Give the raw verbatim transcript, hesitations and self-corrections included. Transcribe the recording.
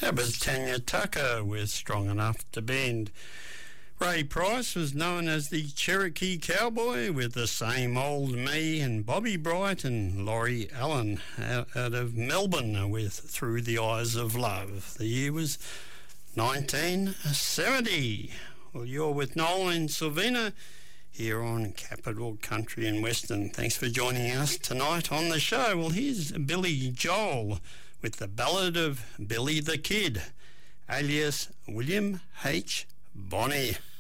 That was Tanya Tucker with Strong Enough to Bend. Ray Price was known as the Cherokee Cowboy with The Same Old Me, and Bobby Bright and Laurie Allen out, out of Melbourne with Through the Eyes of Love. The year was nineteen seventy. Well, you're with Noel and Sylvina here on Capital Country and Western. Thanks for joining us tonight on the show. Well, here's Billy Joel with the Ballad of Billy the Kid, alias William H. Bonney.